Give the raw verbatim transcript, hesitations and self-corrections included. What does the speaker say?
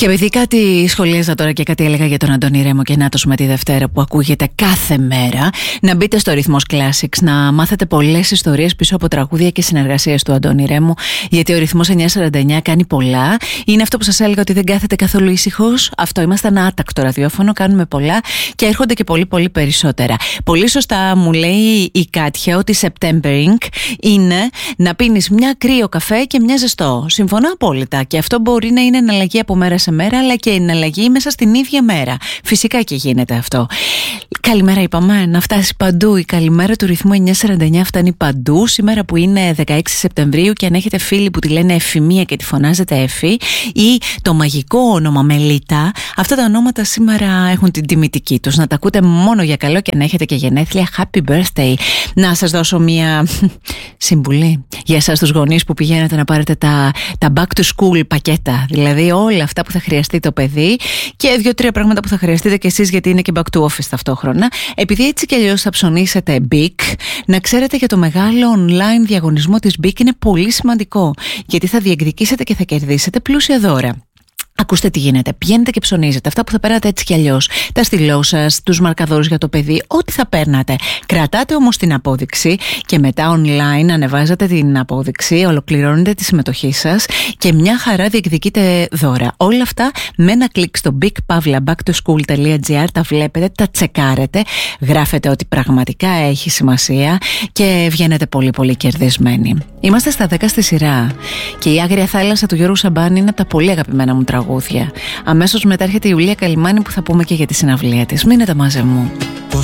Και επειδή κάτι σχολίαζα τώρα και κάτι έλεγα για τον Αντώνη Ρέμο και Νάτος με τη Δευτέρα που ακούγεται κάθε μέρα, να μπείτε στο Ρυθμός Classics, να μάθετε πολλές ιστορίες πίσω από τραγούδια και συνεργασίες του Αντώνη Ρέμου, γιατί ο Ρυθμός εννιακόσια σαράντα εννιά κάνει πολλά. Είναι αυτό που σας έλεγα, ότι δεν κάθεται καθόλου ήσυχος. Αυτό, είμαστε ένα άτακτο ραδιόφωνο, κάνουμε πολλά και έρχονται και πολύ πολύ περισσότερα. Πολύ σωστά μου λέει η Κάτια ότι Septembering είναι να πίνεις μια κρύο καφέ και μια ζεστό. Συμφωνώ απόλυτα, και αυτό μπορεί να είναι εναλλαγή από μέρα σε μέρα, αλλά και εναλλαγή μέσα στην ίδια μέρα. Φυσικά και γίνεται αυτό. Καλημέρα, είπαμε, να φτάσει παντού. Η καλημέρα του Ρυθμού εννιακόσια σαράντα εννιά φτάνει παντού. Σήμερα που είναι δεκαέξι Σεπτεμβρίου, και αν έχετε φίλοι που τη λένε Εφημία και τη φωνάζετε Εφη, ή το μαγικό όνομα Μελίτα, αυτά τα ονόματα σήμερα έχουν την τιμητική τους. Να τα ακούτε μόνο για καλό, και αν έχετε και γενέθλια, happy birthday. Να σας δώσω μία συμβουλή για εσάς τους γονείς που πηγαίνετε να πάρετε τα, τα back to school πακέτα. Δηλαδή όλα αυτά που θα χρειαστεί το παιδί και δύο-τρία πράγματα που θα χρειαστείτε κι εσείς, γιατί είναι και back to office ταυτόχρονα. Επειδή έτσι κι αλλιώς θα ψωνίσετε Bic, να ξέρετε για το μεγάλο online διαγωνισμό της Bic είναι πολύ σημαντικό, γιατί θα διεκδικήσετε και θα κερδίσετε πλούσια δώρα. Ακούστε τι γίνεται. Πηγαίνετε και ψωνίζετε αυτά που θα παίρνατε έτσι κι αλλιώς. Τα στυλό σας, τους μαρκαδόρους για το παιδί, ό,τι θα παίρνατε. Κρατάτε όμως την απόδειξη και μετά online ανεβάζετε την απόδειξη, ολοκληρώνετε τη συμμετοχή σας και μια χαρά διεκδικείτε δώρα. Όλα αυτά με ένα κλικ στο big pavla back to school dot gr, τα βλέπετε, τα τσεκάρετε, γράφετε ότι πραγματικά έχει σημασία και βγαίνετε πολύ πολύ κερδισμένοι. Είμαστε στα δέκα στη σειρά και η Άγρια Θάλασσα του Γιώργου Σαμπάνη είναι από τα πολύ αγαπημένα μου τραγούδια. Αμέσως μετά έρχεται η Ιουλία Καλυμάνη που θα πούμε και για τη συναυλία της. Μείνετε μαζί μου.